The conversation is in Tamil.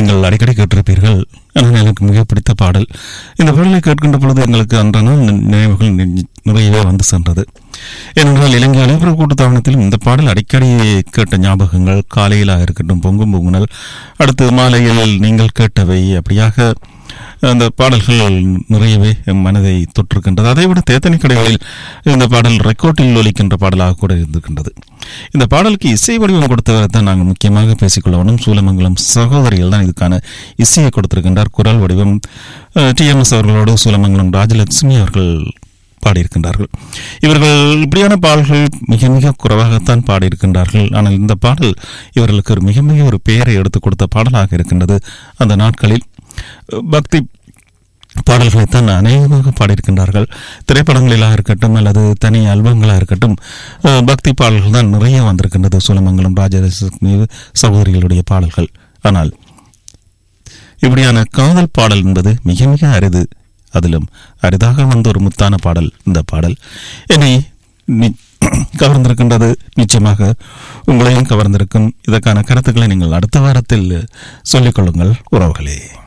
நீங்கள் அடிக்கடி கேட்டிருப்பீர்கள். ஆனால் எனக்கு மிக பிடித்த பாடல். இந்த பாடலை கேட்கின்ற பொழுது எங்களுக்கு அன்றான நினைவுகள் நிறையவே வந்து சென்றது. ஏனென்றால் இலங்கை அலைவர்கள் கூட்டுத்தாபனத்தில் இந்த பாடல் அடிக்கடி கேட்ட ஞாபகங்கள், காலையிலாக இருக்கட்டும் பொங்கும் பொங்குனல், அடுத்து மாலையில் நீங்கள் கேட்டவை, அப்படியாக அந்த பாடல்கள் நிறையவே என் மனதை தொற்றிருக்கின்றது. அதைவிட தேத்தனி கடைகளில் இந்த பாடல் ரெக்கார்டில் ஒலிக்கின்ற பாடலாக கூட இருந்திருக்கின்றது. இந்த பாடலுக்கு இசை வடிவம் கொடுத்தவரை தான் நாங்கள் முக்கியமாக பேசிக்கொள்ளணும். சூலமங்கலம் சகோதரிகள் தான் இதுக்கான இசையை கொடுத்திருக்கின்றார். குரல் வடிவம் TMS அவர்களோடு சூலமங்கலம் ராஜலட்சுமி அவர்கள் பாடியிருக்கின்றார்கள். இவர்கள் இப்படியான பாடல்கள் மிக மிக குறைவாகத்தான் பாடியிருக்கின்றார்கள். ஆனால் இந்த பாடல் இவர்களுக்கு ஒரு மிக மிக ஒரு பெயரை எடுத்துக் கொடுத்த பாடலாக இருக்கின்றது. அந்த நாட்களில் பக்தி பாடல்களைத்தான் அநேகமாக பாடியிருக்கின்றார்கள். திரைப்படங்களிலாக இருக்கட்டும் அல்லது தனி ஆல்பங்களாக இருக்கட்டும், பக்தி பாடல்கள் தான் நிறைய வந்திருக்கின்றது சூலமங்கலம் ராஜலட்சுமி சகோதரிகளுடைய பாடல்கள். ஆனால் இப்படியான காதல் பாடல் என்பது மிக மிக அரிது. அதிலும் அரிதாக வந்த ஒரு முத்தான பாடல் இந்த பாடல். என்னை கவர்ந்திருக்கின்றது. நிச்சயமாக உங்களையும் கவர்ந்திருக்கும். இதற்கான கருத்துக்களை நீங்கள் அடுத்த வாரத்தில் சொல்லிக் கொள்ளுங்கள் உறவுகளே.